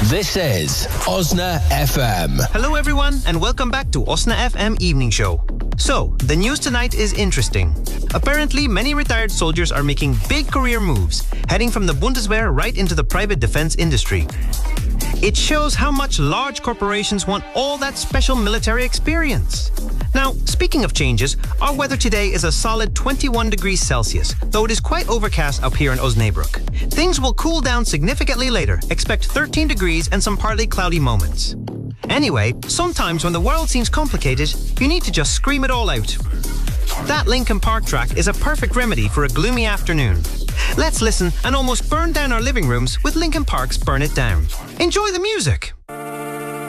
This is Osna FM. Hello everyone and welcome back to Osna FM Evening Show. So, the news tonight is interesting. Apparently, many retired soldiers are making big career moves, heading from the Bundeswehr right into the private defense industry. It shows how much large corporations want all that special military experience. Now, speaking of changes, our weather today is a solid 21 degrees Celsius, though it is quite overcast up here in Osnabrück. Things will cool down significantly later. Expect 13 degrees and some partly cloudy moments. Anyway, sometimes when the world seems complicated, you need to just scream it all out. That Linkin Park track is a perfect remedy for a gloomy afternoon. Let's listen and almost burn down our living rooms with Linkin Park's Burn It Down. Enjoy the music!